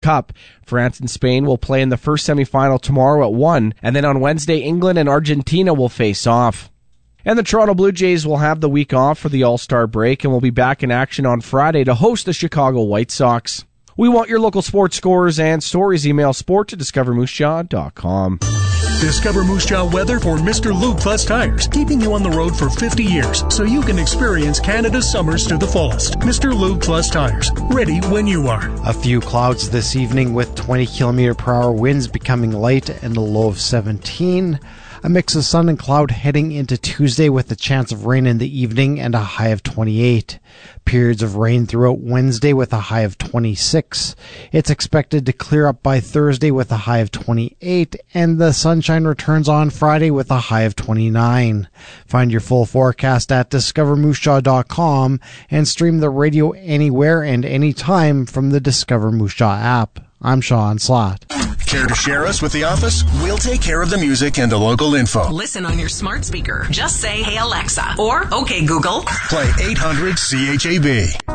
Cup. France and Spain will play in the first semifinal tomorrow at 1, and then on Wednesday, England and Argentina will face off. And the Toronto Blue Jays will have the week off for the All-Star break and will be back in action on Friday to host the Chicago White Sox. We want your local sports scores and stories. Email sport@discovermoosejaw.com. Discover Moose Jaw weather for Mr. Lube Plus Tires, keeping you on the road for 50 years so you can experience Canada's summers to the fullest. Mr. Lube Plus Tires, ready when you are. A few clouds this evening with 20 km/h winds becoming light and a low of 17. A mix of sun and cloud heading into Tuesday with a chance of rain in the evening and a high of 28. Periods of rain throughout Wednesday with a high of 26. It's expected to clear up by Thursday with a high of 28, and the sunshine returns on Friday with a high of 29. Find your full forecast at discovermoosejaw.com and stream the radio anywhere and anytime from the Discover Moose Jaw app. I'm Sean Slott. Care to share us with the office? We'll take care of the music and the local info. Listen on your smart speaker. Just say, "Hey Alexa," or "Okay Google." Play 800 CHAB.